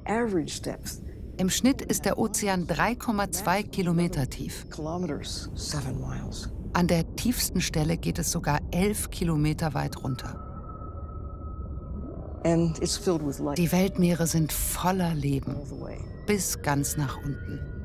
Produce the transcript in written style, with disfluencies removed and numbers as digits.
Im Schnitt ist der Ozean 3,2 Kilometer tief. An der tiefsten Stelle geht es sogar 11 Kilometer weit runter. Die Weltmeere sind voller Leben, bis ganz nach unten.